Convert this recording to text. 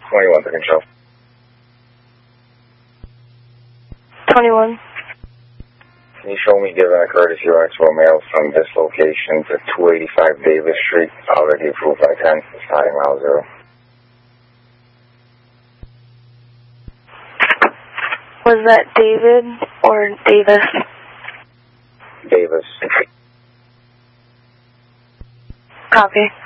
21 to control. 21. Can you show me giving a courtesy Rexwell mail from this location to 285 Davis Street, already approved by 10, starting mile 0? Was that David or Davis? Davis. Copy.